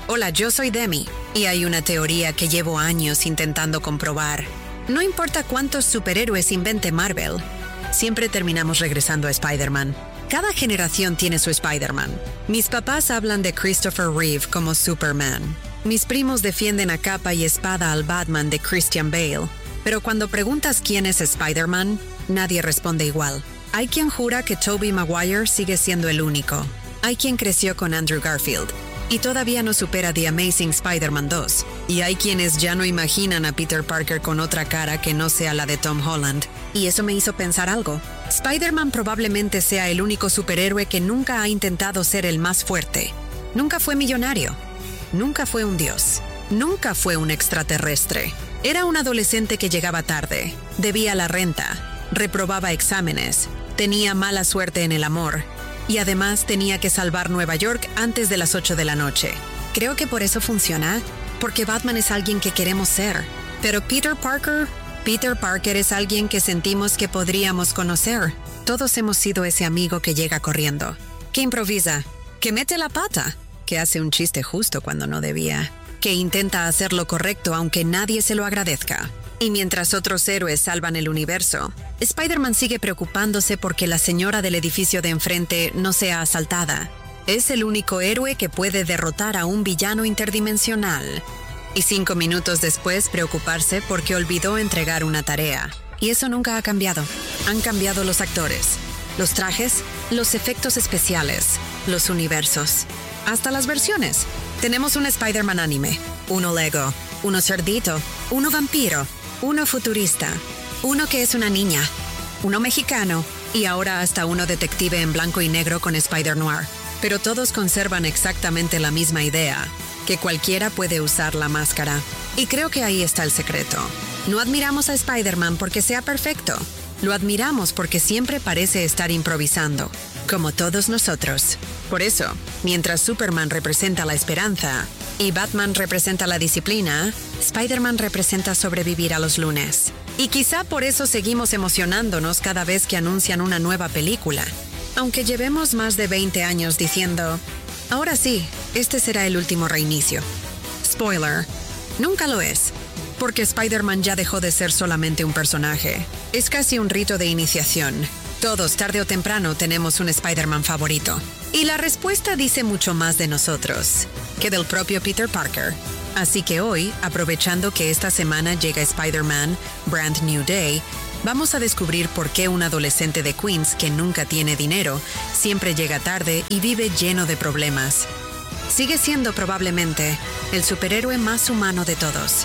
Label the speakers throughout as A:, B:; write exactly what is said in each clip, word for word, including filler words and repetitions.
A: Hola, yo soy Demi, y hay una teoría que llevo años intentando comprobar. No importa cuántos superhéroes invente Marvel, siempre terminamos regresando a Spider-Man. Cada generación tiene su Spider-Man. Mis papás hablan de Christopher Reeve como Superman. Mis primos defienden a capa y espada al Batman de Christian Bale. Pero cuando preguntas quién es Spider-Man, nadie responde igual. Hay quien jura que Tobey Maguire sigue siendo el único. Hay quien creció con Andrew Garfield y todavía no supera The Amazing Spider-Man dos. Y hay quienes ya no imaginan a Peter Parker con otra cara que no sea la de Tom Holland. Y eso me hizo pensar algo. Spider-Man probablemente sea el único superhéroe que nunca ha intentado ser el más fuerte. Nunca fue millonario. Nunca fue un dios. Nunca fue un extraterrestre. Era un adolescente que llegaba tarde, debía la renta, reprobaba exámenes, tenía mala suerte en el amor y además tenía que salvar Nueva York antes de las ocho de la noche. Creo que por eso funciona, porque Batman es alguien que queremos ser. Pero Peter Parker, Peter Parker es alguien que sentimos que podríamos conocer. Todos hemos sido ese amigo que llega corriendo, que improvisa, que mete la pata, que hace un chiste justo cuando no debía, que intenta hacer lo correcto aunque nadie se lo agradezca. Y mientras otros héroes salvan el universo, Spider-Man sigue preocupándose porque la señora del edificio de enfrente no sea asaltada. Es el único héroe que puede derrotar a un villano interdimensional. Y cinco minutos después preocuparse porque olvidó entregar una tarea. Y eso nunca ha cambiado. Han cambiado los actores, los trajes, los efectos especiales, los universos, hasta las versiones. Tenemos un Spider-Man anime, uno Lego, uno cerdito, uno vampiro, uno futurista, uno que es una niña, uno mexicano y ahora hasta uno detective en blanco y negro con Spider-Noir. Pero todos conservan exactamente la misma idea, que cualquiera puede usar la máscara. Y creo que ahí está el secreto. No admiramos a Spider-Man porque sea perfecto. Lo admiramos porque siempre parece estar improvisando, como todos nosotros. Por eso, mientras Superman representa la esperanza y Batman representa la disciplina, Spider-Man representa sobrevivir a los lunes. Y quizá por eso seguimos emocionándonos cada vez que anuncian una nueva película. Aunque llevemos más de veinte años diciendo, ahora sí, este será el último reinicio. Spoiler, nunca lo es. Porque Spider-Man ya dejó de ser solamente un personaje. Es casi un rito de iniciación. Todos, tarde o temprano, tenemos un Spider-Man favorito. Y la respuesta dice mucho más de nosotros que del propio Peter Parker. Así que hoy, aprovechando que esta semana llega Spider-Man Brand New Day, vamos a descubrir por qué un adolescente de Queens que nunca tiene dinero, siempre llega tarde y vive lleno de problemas. Sigue siendo probablemente el superhéroe más humano de todos.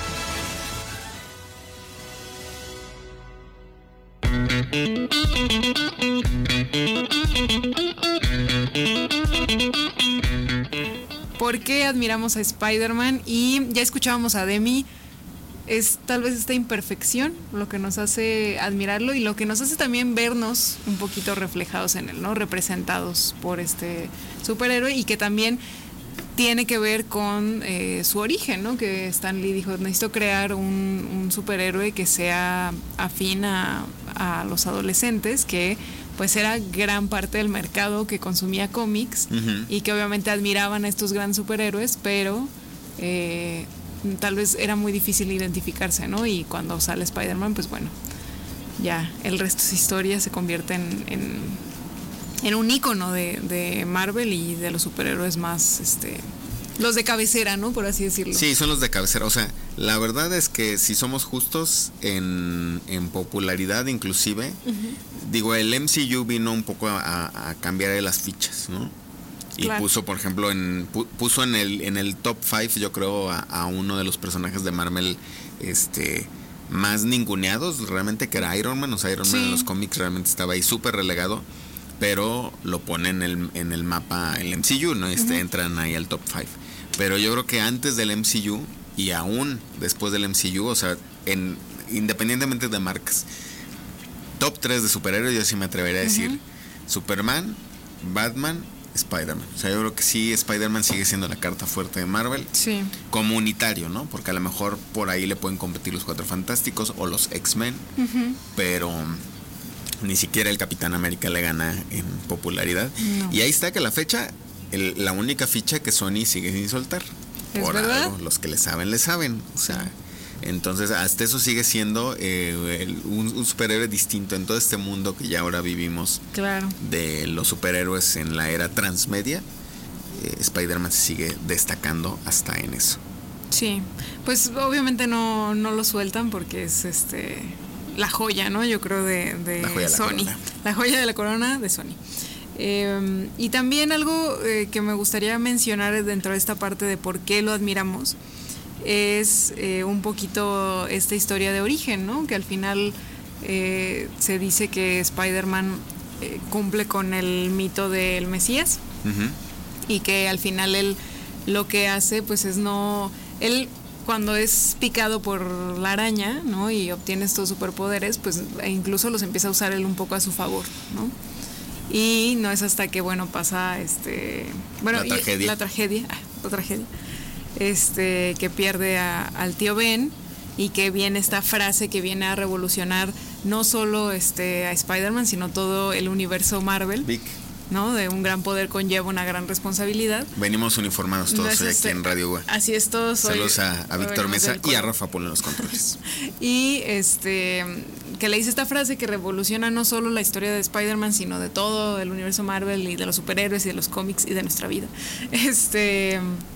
B: ¿Por qué admiramos a Spider-Man? Y ya escuchábamos a Demi. Es tal vez esta imperfección lo que nos hace admirarlo y lo que nos hace también vernos un poquito reflejados en él, ¿no? Representados por este superhéroe y que también tiene que ver con eh, su origen, ¿no? Que Stan Lee dijo, necesito crear un, un superhéroe que sea afín a, a los adolescentes, que pues era gran parte del mercado que consumía cómics, uh-huh. y que obviamente admiraban a estos grandes superhéroes, pero eh, tal vez era muy difícil identificarse, ¿no? Y cuando sale Spider-Man, pues bueno, ya el resto es historia, se convierte en, en, en un ícono de, de Marvel y de los superhéroes más, este, los de cabecera, ¿no? Por así decirlo.
C: Sí, son los de cabecera. O sea, la verdad es que si somos justos en, en popularidad inclusive, uh-huh. digo, el M C U vino un poco a, a cambiar las fichas, ¿no? Y claro. puso, por ejemplo, en puso en el en el top cinco, yo creo, a, a uno de los personajes de Marvel este más ninguneados, realmente, que era Iron Man. O sea, Iron sí. Man en los cómics realmente estaba ahí súper relegado, pero lo pone en el, en el mapa el M C U, ¿no? Este, uh-huh. entran ahí al top cinco. Pero yo creo que antes del M C U y aún después del M C U, o sea, en, independientemente de marcas, top tres de superhéroes, yo sí me atrevería a decir, uh-huh. Superman, Batman, Spider-Man. O sea, yo creo que sí, Spider-Man sigue siendo la carta fuerte de Marvel.
B: Sí.
C: Comunitario, ¿no? Porque a lo mejor por ahí le pueden competir los Cuatro Fantásticos o los X-Men, uh-huh. pero ni siquiera el Capitán América le gana en popularidad. No. Y ahí está que la fecha, el, la única ficha que Sony sigue sin soltar.
B: ¿Es
C: por
B: verdad?
C: algo, los que le saben, le saben. O sea, entonces hasta eso sigue siendo eh, el, un, un superhéroe distinto en todo este mundo que ya ahora vivimos.
B: Claro.
C: De los superhéroes en la era transmedia. Eh, Spider-Man se sigue destacando hasta en eso.
B: Sí, pues obviamente no, no lo sueltan porque es este la joya, ¿no? Yo creo de, de
C: La joya de la
B: Sony.
C: corona.
B: La joya de la corona de Sony. Eh, y también algo eh, que me gustaría mencionar dentro de esta parte de por qué lo admiramos es eh, un poquito esta historia de origen, ¿no? Que al final eh, se dice que Spider-Man eh, cumple con el mito del Mesías.
C: Uh-huh.
B: Y que al final él lo que hace pues es no... Él cuando es picado por la araña, ¿no? Y obtiene estos superpoderes, pues incluso los empieza a usar él un poco a su favor, ¿no? Y no es hasta que, bueno, pasa este... Bueno,
C: la tragedia.
B: Y, la tragedia, la tragedia, este, que pierde a, al tío Ben y que viene esta frase que viene a revolucionar no solo este, a Spider-Man, sino todo el universo Marvel.
C: Vic.
B: ¿No? De un gran poder conlleva una gran responsabilidad.
C: Venimos uniformados todos
B: no,
C: hoy aquí en Radio U A.
B: Así es, todos.
C: Saludos hoy, a, a Víctor Mesa y a Rafa Polo en los controles.
B: Y este que le dice esta frase que revoluciona no solo la historia de Spider-Man, sino de todo el universo Marvel y de los superhéroes y de los cómics y de nuestra vida. Este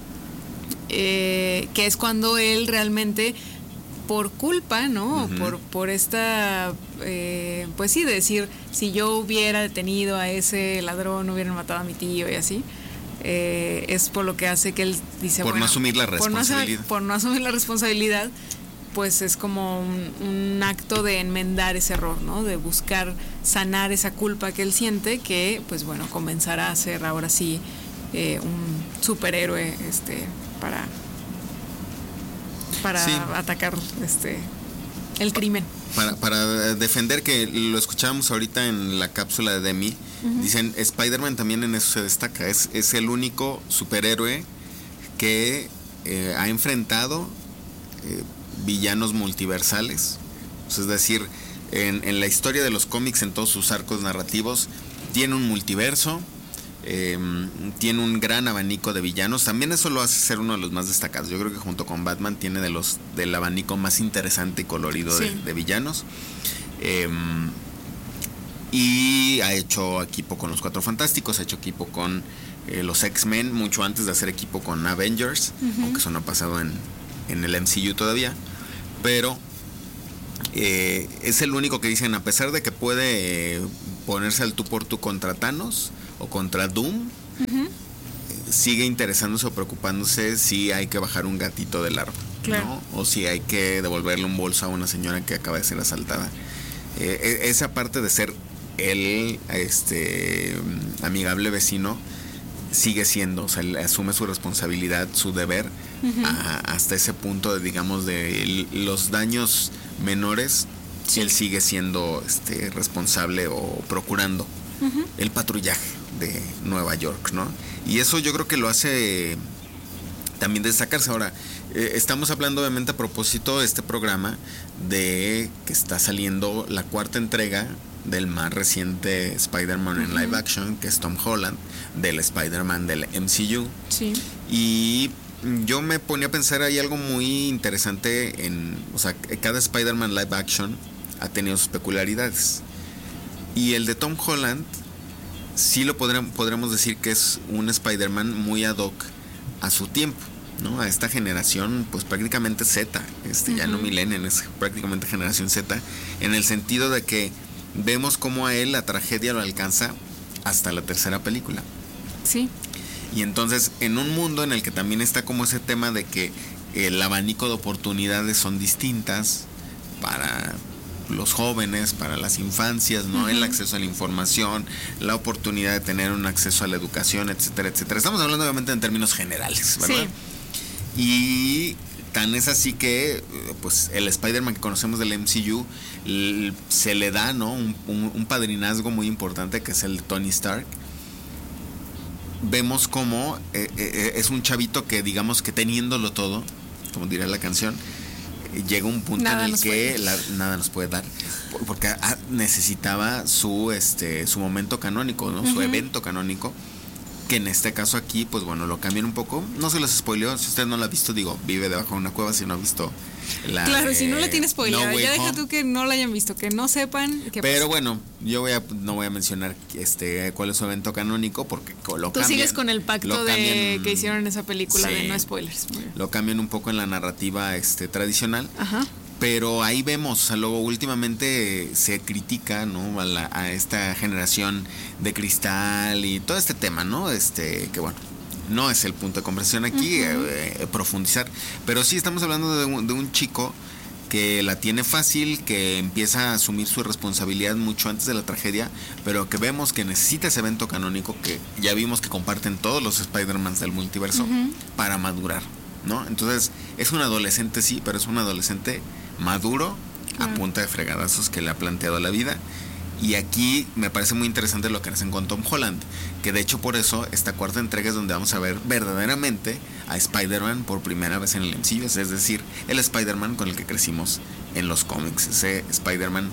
B: eh, que es cuando él realmente, por culpa, ¿no? Uh-huh. Por, por esta, eh, pues sí, de decir, si yo hubiera detenido a ese ladrón, hubieran matado a mi tío y así, eh, es por lo que hace que él dice,
C: por
B: bueno,
C: no asumir la responsabilidad.
B: Por no, por no asumir la responsabilidad, pues es como un, un acto de enmendar ese error, ¿no? De buscar sanar esa culpa que él siente, que, pues bueno, comenzará a ser ahora sí eh, un superhéroe, este, para... para sí. atacar este el crimen.
C: Para, para defender, que lo escuchábamos ahorita en la cápsula de Demi, uh-huh. Dicen, Spider-Man también en eso se destaca, es, es el único superhéroe que eh, ha enfrentado eh, villanos multiversales. Es decir, en, en la historia de los cómics, en todos sus arcos narrativos, tiene un multiverso. Eh, tiene un gran abanico de villanos. También eso lo hace ser uno de los más destacados. Yo creo que junto con Batman tiene de los del abanico más interesante y colorido, sí. de, de villanos. Eh, y ha hecho equipo con los Cuatro Fantásticos, ha hecho equipo con eh, los X-Men, mucho antes de hacer equipo con Avengers, uh-huh. aunque eso no ha pasado en, en el M C U todavía. Pero eh, es el único que dicen, a pesar de que puede eh, ponerse al tú por tú contra Thanos o contra Doom, uh-huh. sigue interesándose o preocupándose si hay que bajar un gatito del árbol, claro. ¿no? O si hay que devolverle un bolso a una señora que acaba de ser asaltada. Eh, esa parte de ser el este amigable vecino sigue siendo, o sea, él asume su responsabilidad, su deber, uh-huh. a, hasta ese punto de, digamos, de el, los daños menores, sí. él sigue siendo este responsable o procurando uh-huh. el patrullaje de Nueva York, ¿no? Y eso yo creo que lo hace también destacarse. Ahora, eh, estamos hablando obviamente a propósito de este programa de que está saliendo la cuarta entrega del más reciente Spider-Man uh-huh. en live action, que es Tom Holland, del Spider-Man del M C U.
B: Sí.
C: Y yo me ponía a pensar, hay algo muy interesante en, o sea, cada Spider-Man live action ha tenido sus peculiaridades. Y el de Tom Holland sí lo podremos, podremos decir que es un Spider-Man muy ad hoc a su tiempo, ¿no? A esta generación, pues prácticamente Z, este, uh-huh. ya no millennial, es prácticamente generación Z, en el sentido de que vemos cómo a él la tragedia lo alcanza hasta la tercera película.
B: Sí.
C: Y entonces, en un mundo en el que también está como ese tema de que el abanico de oportunidades son distintas para los jóvenes, para las infancias, ¿no? Uh-huh. El acceso a la información, la oportunidad de tener un acceso a la educación, etcétera, etcétera. Estamos hablando obviamente en términos generales, ¿verdad? Sí. Y tan es así que, pues, el Spider-Man que conocemos del M C U l- se le da, ¿no? Un, un, un padrinazgo muy importante, que es el Tony Stark. Vemos cómo eh, eh, es un chavito que, digamos que teniéndolo todo, como diría la canción, llega un punto nada en el que la, nada nos puede dar, porque ah, necesitaba su este su momento canónico, ¿no? Uh-huh. Su evento canónico, que en este caso aquí, pues bueno, lo cambian un poco. No se los spoileo, si usted no la ha visto, digo, vive debajo de una cueva, si no ha visto la
B: Claro,
C: de
B: si no la tienes spoileada,
C: No Way
B: ya deja
C: Home.
B: tú que no la hayan visto, que no sepan qué
C: Pero
B: pasa.
C: bueno, yo voy a, no voy a mencionar este cuál es su evento canónico porque lo
B: Tú
C: cambian.
B: sigues con el pacto
C: lo
B: de
C: cambian-
B: que hicieron en esa película
C: Sí.
B: de no spoilers. Muy bien.
C: Lo cambian un poco en la narrativa este tradicional.
B: Ajá.
C: Pero ahí vemos, o sea, luego últimamente se critica, ¿no? A, la- a esta generación de cristal y todo este tema, ¿no? Este, que bueno, no es el punto de conversación aquí, uh-huh. eh, eh, profundizar, pero sí estamos hablando de un, de un chico que la tiene fácil, que empieza a asumir su responsabilidad mucho antes de la tragedia, pero que vemos que necesita ese evento canónico que ya vimos que comparten todos los Spider-Mans del multiverso uh-huh. para madurar, ¿no? Entonces, es un adolescente, sí, pero es un adolescente maduro, claro. a punta de fregadazos que le ha planteado la vida. Y aquí me parece muy interesante lo que hacen con Tom Holland, que de hecho por eso esta cuarta entrega es donde vamos a ver verdaderamente a Spider-Man por primera vez en el M C U, es decir, el Spider-Man con el que crecimos en los cómics, ese Spider-Man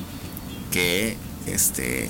C: que este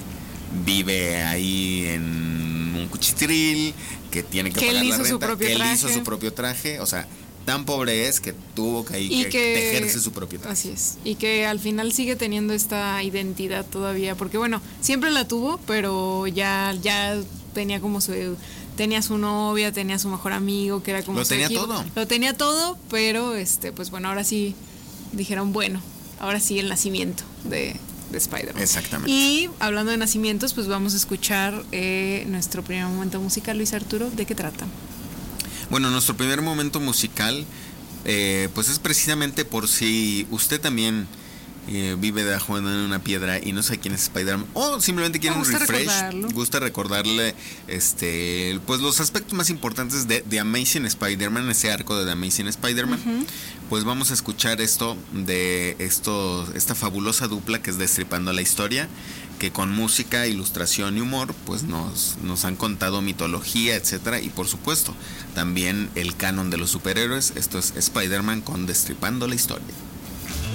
C: vive ahí en un cuchitril, que tiene que,
B: que
C: pagar
B: él
C: la
B: hizo
C: renta,
B: su propio
C: que él
B: traje.
C: hizo su propio traje, o sea, tan pobre es que tuvo que,
B: y
C: que,
B: que
C: tejerse su propio traje.
B: Así es. Y que al final sigue teniendo esta identidad todavía. Porque bueno, siempre la tuvo, pero ya, ya tenía como su. Tenía su novia, tenía su mejor amigo, que era como
C: Lo
B: su
C: tenía
B: equipo.
C: todo.
B: Lo tenía todo, pero este, pues bueno, ahora sí dijeron, bueno, ahora sí el nacimiento de, de Spider-Man.
C: Exactamente.
B: Y hablando de nacimientos, pues vamos a escuchar eh, nuestro primer momento musical. Luis Arturo, ¿de qué trata?
C: Bueno, nuestro primer momento musical, eh, pues es precisamente por si usted también eh, vive debajo de una piedra y no sabe quién es Spider-Man, o simplemente quiere un refresh, recordarlo. gusta recordarle este, pues los aspectos más importantes de The Amazing Spider-Man, ese arco de The Amazing Spider-Man, uh-huh. pues vamos a escuchar esto de esto, esta fabulosa dupla que es Destripando la Historia, que con música, ilustración y humor pues nos, nos han contado mitología, etcétera, y por supuesto también el canon de los superhéroes. Esto es Spider-Man con Destripando la Historia.